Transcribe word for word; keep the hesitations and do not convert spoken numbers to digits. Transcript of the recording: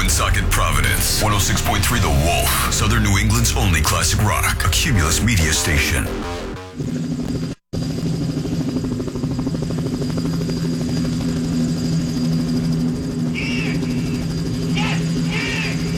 Woonsocket, Providence. one oh six point three The Wolf, Southern New England's only classic rock. A Cumulus media station.